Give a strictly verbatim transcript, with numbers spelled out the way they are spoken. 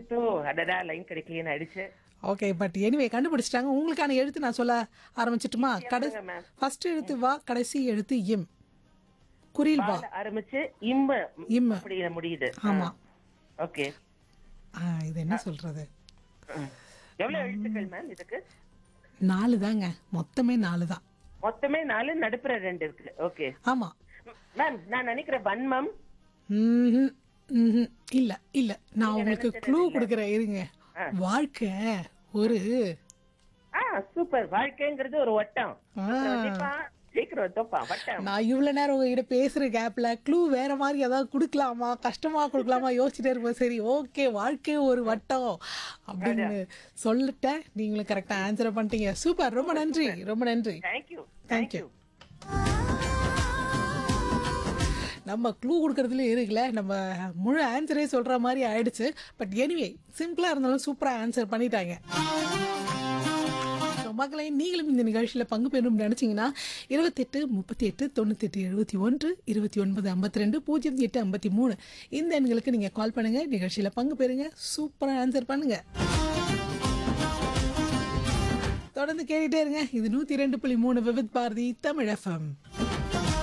அச்சோ அடடா லைன் கிடைக்கலையேன்னு ஆயிடுச்சு. ஓகே பட் எனிவே கண்டுபிடிச்சிட்டாங்க. உங்களுக்கான எழுத்து நான் சொல்ல ஆரம்பிச்சிட்டுமா? கடை சொல்லுங்க மேம். ஃபர்ஸ்ட் எழுத்து வா, கடைசி எழுத்து இம். குறில் வா. பால ஆரம்பிச்சு இம்ம இம். அப்படி முடியுது. ஆமா. ஓகே. ஆ, இது என்ன சொல்றது? எவ்வளவு எழுத்துக்கள் மேம் இதுக்கு? நாலு தாங்க. மொத்தமே நாலு தான். மொத்தமே நாலு, நடுப்புற ரெண்டு இருக்கு. ஓகே ஆமா. மேம், நான் நினைக்கிறேன் வன்மம். ம்ஹும். ம்ஹும். இல்ல இல்ல நான் நீங்க உங்களுக்கு நினைச்சது க்ளூ இல்ல. கொடுக்குறேன் இருங்க. ஆ. வாழ்க்கை ஒரு ஆ சூப்பர். வாழ்க்கைங்கிறது ஒரு வட்டம். ஆ. அப்புறம் வண்டிப்பா, சீக்கிரம் தோப்பா வட்டம். நான் இவ்வளவு நேரம் உங்ககிட்ட பேசுற கேப்ல க்ளூ வேற மாதிரி ஏதாவது கொடுக்கலாமா, கஷ்டமா கொடுக்கலாமா யோசிச்சுட்டே இருப்போம். சரி ஓகே, வாழ்க்கை ஒரு வட்டம் அப்படின்னு சொல்லிட்டேன். நீங்களும் கரெக்டா ஆன்சர் பண்ணிட்டீங்க. சூப்பர், ரொம்ப நன்றி, ரொம்ப நன்றி. Thank you thank you. நம்ம க்ளூ கொடுக்கறதுல இருக்குல்ல, நம்ம முழு ஆன்சரே சொல்ற மாதிரி ஆயிடுச்சு. பட் எனிவே சிம்பிளா இருந்தாலும் சூப்பரா ஆன்சர் பண்ணிட்டாங்க. So, மக்களை நீங்களும் இந்த நிகழ்ச்சியில் பங்கு பெறணும்னு நினைச்சீங்கன்னா இருபத்தெட்டு முப்பத்தி எட்டு தொண்ணூத்தி எட்டு எழுபத்தி ஒன்று இருபத்தி ஒன்பது ஐம்பத்தி ரெண்டு பூஜ்ஜியம் எட்டு ஐம்பத்தி மூணு இந்த எண்களுக்கு நீங்க கால் பண்ணுங்க. நிகழ்ச்சியில பங்கு பெறுங்க. சூப்பரா ஆன்சர் பண்ணுங்க. தொடர்ந்து கேட்டுட்டே இருங்க. இது நூத்தி ரெண்டு புள்ளி மூணு விவித் பாரதி தமிழ் எஃப்எம்.